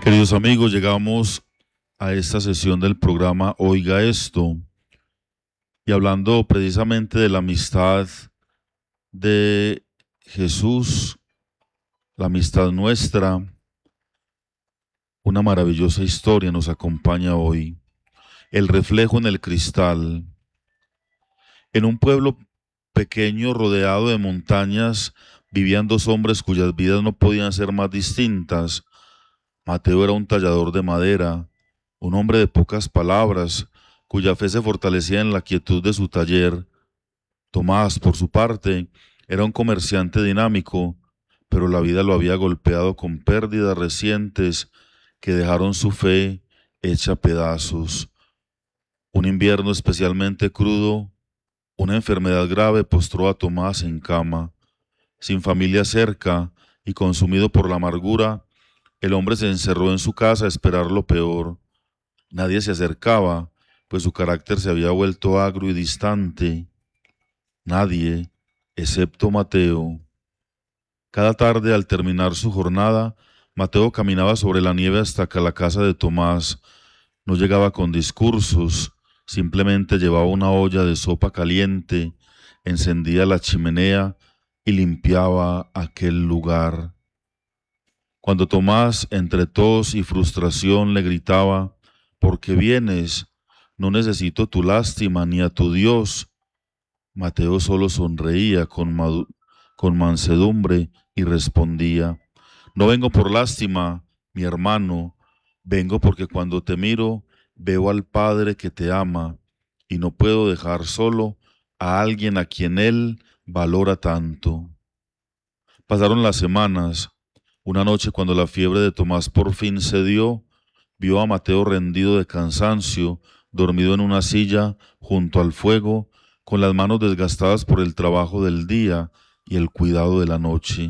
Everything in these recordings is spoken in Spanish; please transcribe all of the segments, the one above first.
Queridos amigos, llegamos a esta sesión del programa Oiga Esto y hablando precisamente de la amistad de Jesús, la amistad nuestra, una maravillosa historia nos acompaña hoy. El reflejo en el cristal. En un pueblo pequeño rodeado de montañas vivían dos hombres cuyas vidas no podían ser más distintas. Mateo era un tallador de madera, un hombre de pocas palabras, cuya fe se fortalecía en la quietud de su taller. Tomás, por su parte, era un comerciante dinámico, pero la vida lo había golpeado con pérdidas recientes que dejaron su fe hecha pedazos. Un invierno especialmente crudo, una enfermedad grave postró a Tomás en cama. Sin familia cerca y consumido por la amargura, el hombre se encerró en su casa a esperar lo peor. Nadie se acercaba, pues su carácter se había vuelto agrio y distante. Nadie, excepto Mateo. Cada tarde, al terminar su jornada, Mateo caminaba sobre la nieve hasta que la casa de Tomás. No llegaba con discursos, simplemente llevaba una olla de sopa caliente, encendía la chimenea y limpiaba aquel lugar. Cuando Tomás, entre tos y frustración, le gritaba: ¿por qué vienes? No necesito tu lástima ni a tu Dios. Mateo solo sonreía con mansedumbre y respondía: no vengo por lástima, mi hermano, vengo porque cuando te miro veo al Padre que te ama y no puedo dejar solo a alguien a quien Él valora tanto. Pasaron las semanas. Una noche, cuando la fiebre de Tomás por fin cedió, vio a Mateo rendido de cansancio, dormido en una silla junto al fuego, con las manos desgastadas por el trabajo del día y el cuidado de la noche.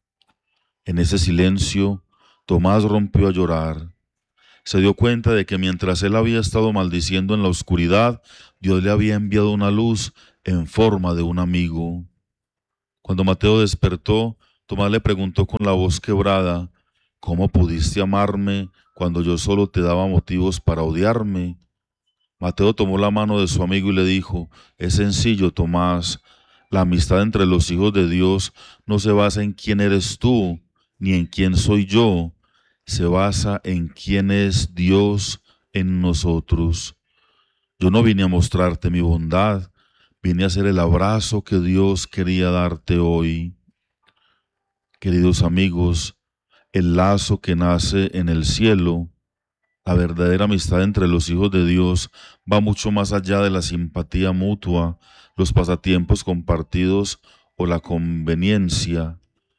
En ese silencio, Tomás rompió a llorar. Se dio cuenta de que mientras él había estado maldiciendo en la oscuridad, Dios le había enviado una luz en forma de un amigo. Cuando Mateo despertó, Tomás le preguntó con la voz quebrada: ¿cómo pudiste amarme cuando yo solo te daba motivos para odiarme? Mateo tomó la mano de su amigo y le dijo: es sencillo, Tomás. La amistad entre los hijos de Dios no se basa en quién eres tú, ni en quién soy yo. Se basa en quién es Dios en nosotros. Yo no vine a mostrarte mi bondad, vine a hacer el abrazo que Dios quería darte hoy. Queridos amigos, el lazo que nace en el cielo, la verdadera amistad entre los hijos de Dios, va mucho más allá de la simpatía mutua, los pasatiempos compartidos o la conveniencia.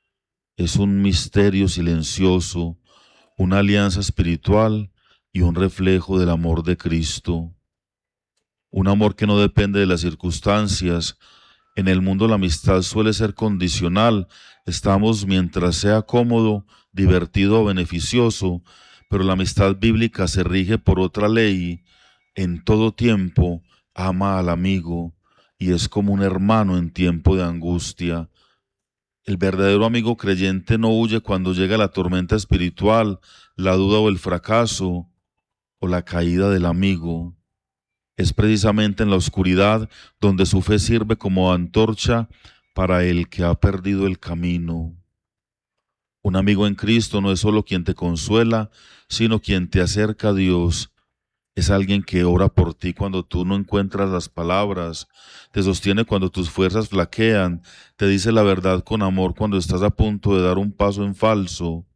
Es un misterio silencioso, una alianza espiritual y un reflejo del amor de Cristo. Un amor que no depende de las circunstancias. En el mundo la amistad suele ser condicional. Estamos mientras sea cómodo, divertido o beneficioso, pero la amistad bíblica se rige por otra ley. En todo tiempo ama al amigo y es como un hermano en tiempo de angustia. El verdadero amigo creyente no huye cuando llega la tormenta espiritual, la duda o el fracaso o la caída del amigo. Es precisamente en la oscuridad donde su fe sirve como antorcha para el que ha perdido el camino. Un amigo en Cristo no es solo quien te consuela, sino quien te acerca a Dios. Es alguien que ora por ti cuando tú no encuentras las palabras, te sostiene cuando tus fuerzas flaquean, te dice la verdad con amor cuando estás a punto de dar un paso en falso.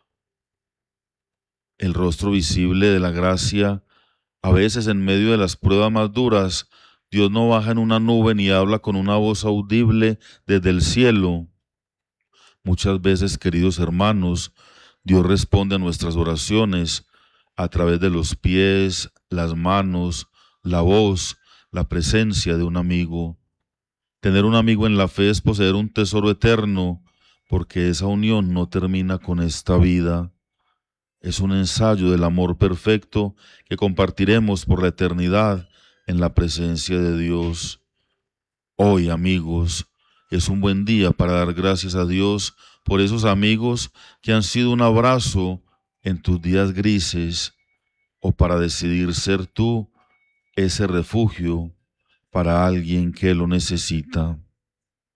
El rostro visible de la gracia. A veces, en medio de las pruebas más duras, Dios no baja en una nube ni habla con una voz audible desde el cielo. Muchas veces, queridos hermanos, Dios responde a nuestras oraciones a través de los pies, las manos, la voz, la presencia de un amigo. Tener un amigo en la fe es poseer un tesoro eterno, porque esa unión no termina con esta vida. Es un ensayo del amor perfecto que compartiremos por la eternidad en la presencia de Dios. Hoy, amigos, es un buen día para dar gracias a Dios por esos amigos que han sido un abrazo en tus días grises o para decidir ser tú ese refugio para alguien que lo necesita.